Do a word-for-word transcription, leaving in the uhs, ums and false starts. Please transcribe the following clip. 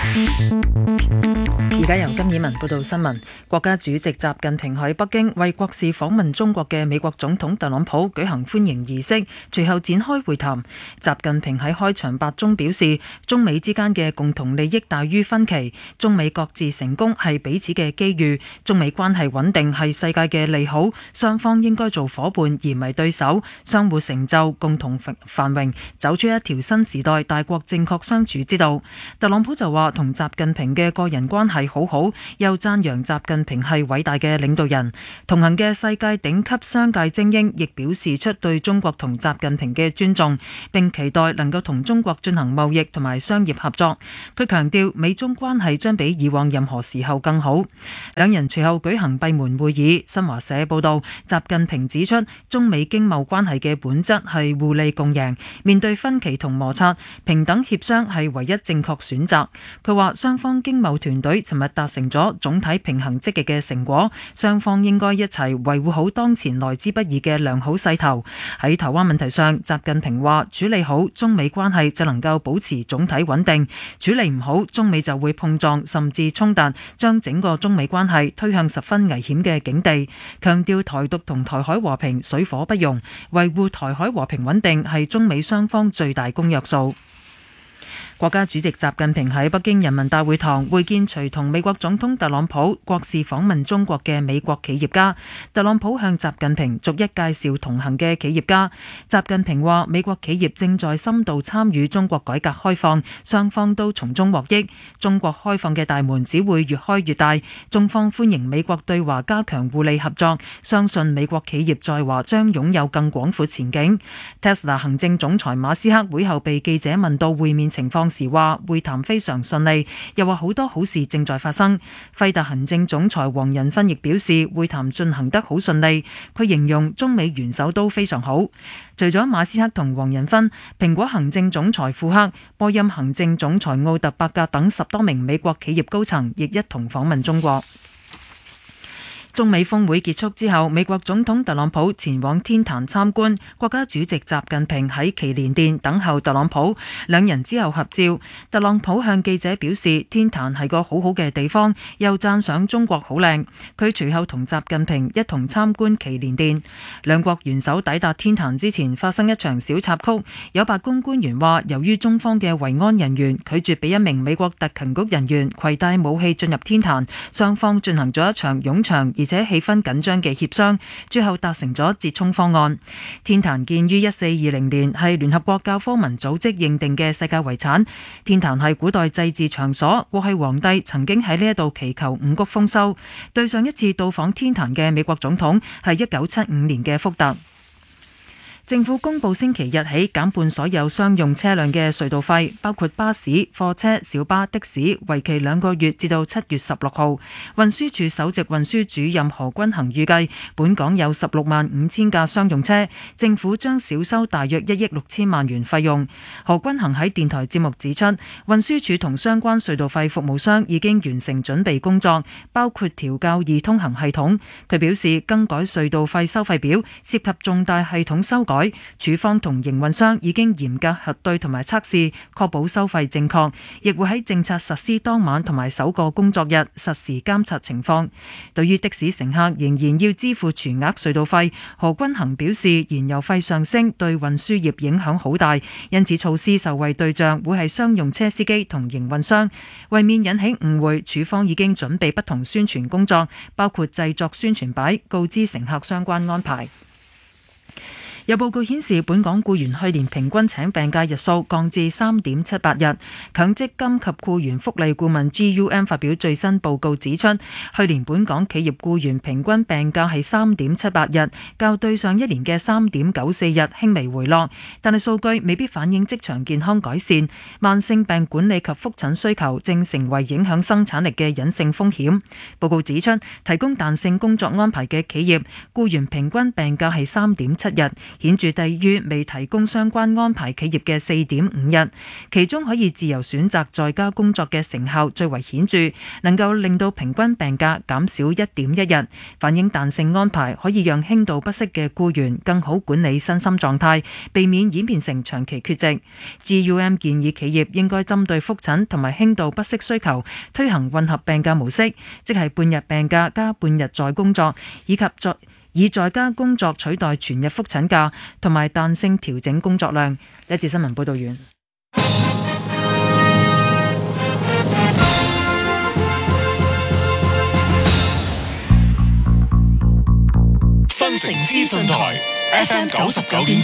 而家由金燕文報道新聞。國家主席習近平喺北京為國事訪問中國嘅美國總統特朗普舉行歡迎儀式，隨後展開會談。習近平喺開場白中表示，中美之間嘅共同利益大於分歧，中美各自成功係彼此嘅機遇，中美關係穩定係世界嘅利好，雙方應該做伙伴而唔係對手，相互成就，共同繁榮，走出一條新時代大國正確相處之道。特朗普就話同習近平嘅個人關係好好，又讚揚習近平係偉大嘅領導人。同行嘅世界頂級商界精英亦表示出對中國同習近平嘅尊重，並期待能夠同中國進行貿易同埋商業合作。佢強調美中關係將比以往任何時候更好。兩人隨後舉行閉門會議。新華社報道，習近平指出中美經貿關係嘅本質係互利共贏，面對分歧同摩擦，平等協商係唯一正確選擇。佢話雙方經貿團隊尋日達成咗總體平衡積極嘅成果，雙方應該一齊維護好當前來之不易嘅良好勢頭。喺台灣問題上，習近平話處理好中美關係就能夠保持總體穩定，處理唔好中美就會碰撞甚至衝突，將整個中美關係推向十分危險嘅境地。強調台獨同台海和平水火不容，維護台海和平穩定係中美雙方最大公約數。國家主席習近平喺北京人民大會堂會見隨同美國總統特朗普國事訪問中國嘅美國企業家。特朗普向習近平逐一介紹同行嘅企業家。習近平話美國企業正在深度參與中國改革開放，雙方都從中獲益。中國開放嘅大門只會越開越大。中方歡迎美國對華加強互利合作，相信美國企業在華將擁有更廣闊前景。Tesla 行政總裁馬斯克會後被記者問到會面情況時話會談非常順利，又話好多好事正在發生。輝達行政總裁黃仁勳亦表示會談進行得好順利，佢形容中美元首都非常好。除咗馬斯克同黃仁勳，蘋果行政總裁庫克、波音行政總裁奧特伯格等十多名美國企業高層亦一同訪問中國。中美峰會結束之後，美國總統特朗普前往天壇參觀，國家主席習近平喺祈年殿等候特朗普，兩人之後合照。特朗普向記者表示，天壇係個好好嘅地方，又讚賞中國好靚。佢隨後同習近平一同參觀祈年殿。兩國元首抵達天壇之前發生一場小插曲，有白宮官員話，由於中方嘅維安人員拒絕俾一名美國特勤局人員攜帶武器進入天壇，雙方進行咗一場冗長而且氣氛緊張嘅協商，最後達成咗折衷方案。天壇建於一四二零年，係聯合國教科文組織認定嘅世界遺產。天壇係古代祭祀場所，過去皇帝曾經喺呢一度祈求五穀豐收。對上一次到訪天壇嘅美國總統係一九七五年嘅福特。政府公布星期日起減半所有商用車輛嘅隧道費，包括巴士、貨車、小巴、的士，為期兩個月至到七月十六號。運輸署首席運輸主任何君衡預計，本港有十六萬五千架商用車，政府將少收大約一億六千萬元費用。何君衡喺電台節目指出，運輸署同相關隧道費服務商已經完成準備工作，包括調校易通行系統。佢表示，更改隧道費收費表涉及重大系統修改。署方同營運商已經嚴格核對同埋測試，確保收費正確，亦會喺政策實施當晚同埋首個工作日實時監察情況。對於的士乘客仍然要支付全額隧道費，何君衡表示，燃油費上升對運輸業影響好大，因此措施受惠對象會係商用車司機同營運商。為免引起誤會，署方已經準備不同宣傳工作，包括製作宣傳牌，告知乘客相關安排。有報告顯示，本港僱員去年平均請病假日數降至三點七八日。強積金及僱員福利顧問 G U M 發表最新報告指出，去年本港企業僱員平均病假係三點七八日，較對上一年嘅三點九四日輕微回落，但係數據未必反映職場健康改善。慢性病管理及覆診需求正成為影響生產力嘅隱性風險。報告指出，提供彈性工作安排嘅企業僱員平均病假係三點七日， 顯著低於未提供相關安排企業嘅四點五日。其中可以自由選擇在家工作嘅成效最為顯著，能夠令到平均病假減少一點一日，反映彈性安排可以讓輕度不適嘅僱員更好管理身心狀態，避免演變成長期缺席。G U M 建議企業應該針對覆診同埋輕度不適需求，推行混合病假模式，即係半日病假加半日在工作，以及在以在家工作取代全日覆診假，同埋彈性調整工作量。呢一節新聞報道完。 新城資訊台 F M 九十九點